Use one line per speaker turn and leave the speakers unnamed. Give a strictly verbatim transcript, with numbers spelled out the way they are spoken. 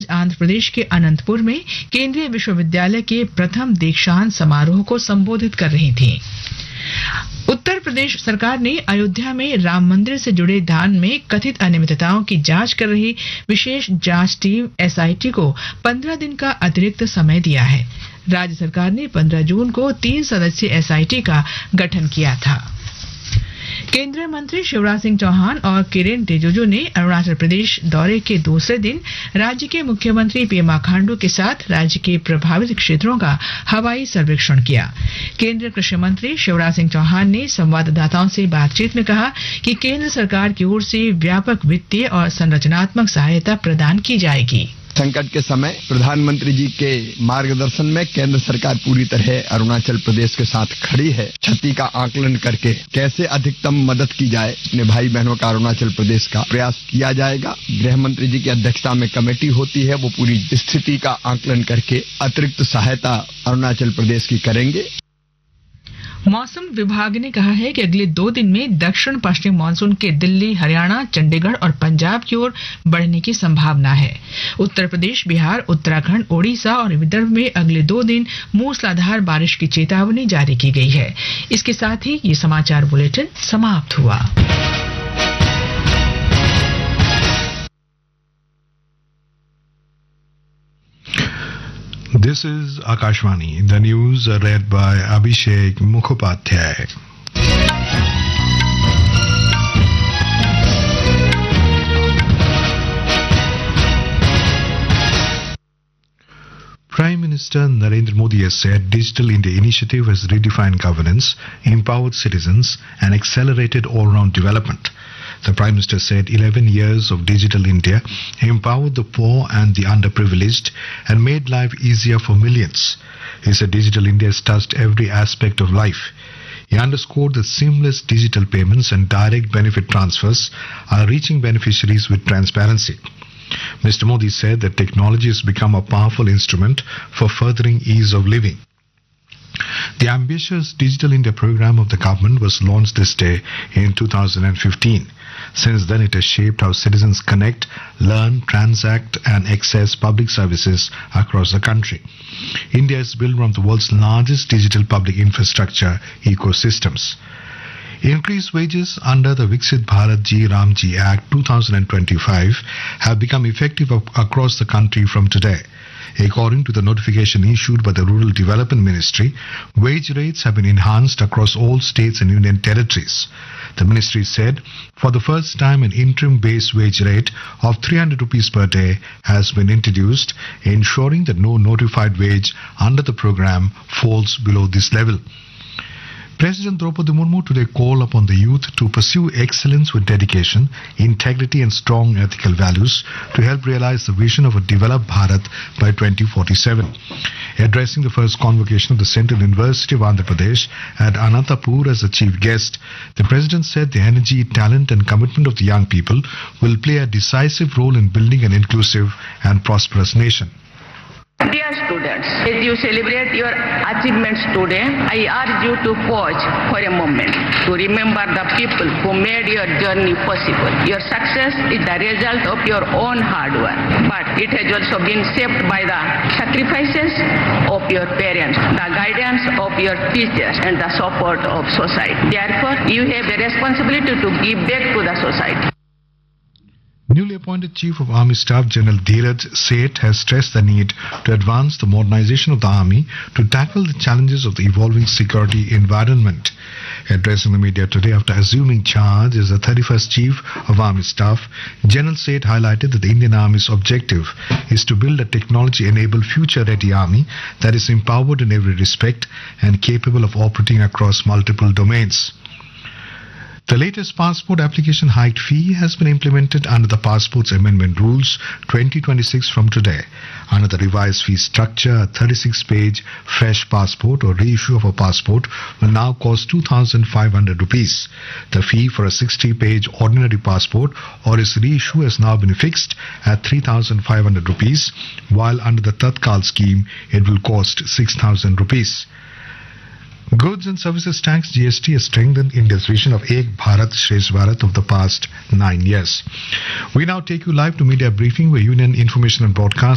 आंध्र प्रदेश के अनंतपुर में केंद्रीय विश्वविद्यालय के प्रथम दीक्षांत समारोह को संबोधित कर रही थीं। उत्तर प्रदेश सरकार ने अयोध्या में राम मंदिर से जुड़े दान में कथित अनियमितताओं की जांच कर रही विशेष जांच टीम एस आई टी को पंद्रह दिन का अतिरिक्त समय दिया है। राज्य सरकार ने पंद्रह जून को तीन सदस्यीय एस आई टी का गठन किया था। केंद्रीय मंत्री शिवराज सिंह चौहान और किरेन रिजिजू ने अरुणाचल प्रदेश दौरे के दूसरे दिन राज्य के मुख्यमंत्री पेमा खांडू के साथ राज्य के प्रभावित क्षेत्रों का हवाई सर्वेक्षण किया। केंद्रीय कृषि मंत्री शिवराज सिंह चौहान ने संवाददाताओं से बातचीत में कहा कि केंद्र सरकार की ओर से व्यापक वित्तीय और संरचनात्मक सहायता प्रदान की जाएगी।
संकट के समय प्रधानमंत्री जी के मार्गदर्शन में केंद्र सरकार पूरी तरह अरुणाचल प्रदेश के साथ खड़ी है। क्षति का आकलन करके कैसे अधिकतम मदद की जाए अपने भाई बहनों का अरुणाचल प्रदेश का प्रयास किया जाएगा। गृह मंत्री जी की अध्यक्षता में कमेटी होती है, वो पूरी स्थिति का आकलन करके अतिरिक्त सहायता अरुणाचल प्रदेश की करेंगे।
मौसम विभाग ने कहा है कि अगले दो दिन में दक्षिण पश्चिम मानसून के दिल्ली, हरियाणा, चंडीगढ़ और पंजाब की ओर बढ़ने की संभावना है। उत्तर प्रदेश, बिहार, उत्तराखंड, ओडिशा और विदर्भ में अगले दो दिन मूसलाधार बारिश की चेतावनी जारी की गई है। इसके साथ ही ये समाचार बुलेटिन समाप्त हुआ।
This is Akashvani. The news are read by Abhishek Mukhopadhyay. Prime Minister Narendra Modi has said Digital India initiative has redefined governance, empowered citizens and accelerated all-round development. The Prime Minister said eleven years of Digital India empowered the poor and the underprivileged and made life easier for millions. He said Digital India has touched every aspect of life. He underscored that seamless digital payments and direct benefit transfers are reaching beneficiaries with transparency. Mister Modi said that technology has become a powerful instrument for furthering ease of living. The ambitious Digital India program of the government was launched this day in two thousand fifteen. Since then, it has shaped how citizens connect, learn, transact and access public services across the country. India is built one of the world's largest digital public infrastructure ecosystems. Increased wages under the Viksit Bharat Ji Ramji Act two thousand twenty-five have become effective across the country from today. According to the notification issued by the Rural Development Ministry, wage rates have been enhanced across all states and union territories. The ministry said, for the first time, an interim base wage rate of three hundred rupees per day has been introduced, ensuring that no notified wage under the program falls below this level. President Draupadi Murmu today called upon the youth to pursue excellence with dedication, integrity and strong ethical values to help realize the vision of a developed Bharat by twenty forty-seven. Addressing the first convocation of the Central University of Andhra Pradesh at Anantapur as the chief guest, the President said the energy, talent and commitment of the young people will play a decisive role in building an inclusive and prosperous nation.
Dear students, as you celebrate your achievements today, I urge you to pause for a moment to remember the people who made your journey possible. Your success is the result of your own hard work, but it has also been shaped by the sacrifices of your parents, the guidance of your teachers and the support of society. Therefore, you have a responsibility to give back to the society.
Newly appointed Chief of Army Staff General Dheeraj Seth has stressed the need to advance the modernization of the Army to tackle the challenges of the evolving security environment. Addressing the media today after assuming charge as the thirty-first Chief of Army Staff, General Seth highlighted that the Indian Army's objective is to build a technology-enabled future-ready army that is empowered in every respect and capable of operating across multiple domains. The latest passport application hiked fee has been implemented under the Passports Amendment Rules twenty twenty-six from today. Under the revised fee structure, a thirty-six page fresh passport or reissue of a passport will now cost two thousand five hundred rupees. The fee for a sixty page ordinary passport or its reissue has now been fixed at three thousand five hundred rupees, while under the Tatkal scheme it will cost six thousand rupees. Goods and Services Tax G S T has strengthened India's vision of Ek Bharat Shresth Bharat of the past nine years. We now take you live to media briefing where Union Information and Broadcast